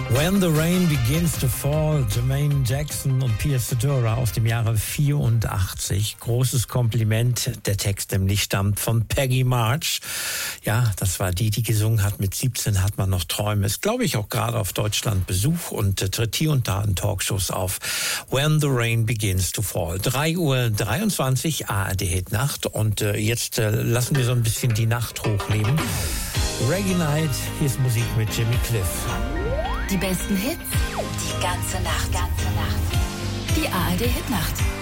When the Rain Begins to Fall, Jermaine Jackson und Pia Zadora aus dem Jahre 84. Großes Kompliment. Der Text nämlich stammt von Peggy March. Ja, das war die gesungen hat. Mit 17 hat man noch Träume. Ist, glaube ich, auch gerade auf Deutschland Besuch und tritt hier und da in Talkshows auf. When the Rain Begins to Fall. 3:23 Uhr, ARD Hit Nacht. Und jetzt lassen wir so ein bisschen die Nacht hochleben. Reggae Night, hier ist Musik mit Jimmy Cliff. Die besten Hits, die ganze Nacht. Die ARD Hit Nacht.